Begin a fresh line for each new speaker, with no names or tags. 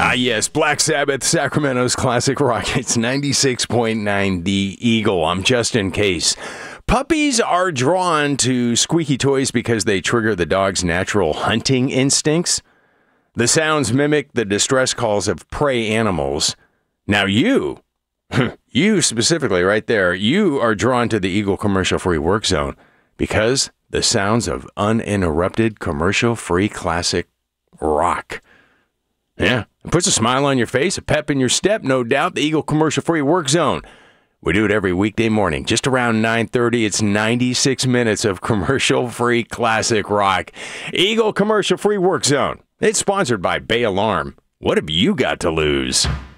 Ah, yes, Black Sabbath, Sacramento's classic rock. It's 96.9 The Eagle. I'm Justin Case. Puppies are drawn to squeaky toys because they trigger the dog's natural hunting instincts. The sounds mimic the distress calls of prey animals. Now you specifically right there, you are drawn to the Eagle commercial-free work zone because the sounds of uninterrupted commercial-free classic rock. Yeah, it puts a smile on your face, a pep in your step, no doubt. The Eagle commercial-free work zone. We do it every weekday morning, just around 9:30. It's 96 minutes of commercial-free classic rock. Eagle commercial-free work zone. It's sponsored by Bay Alarm. What have you got to lose?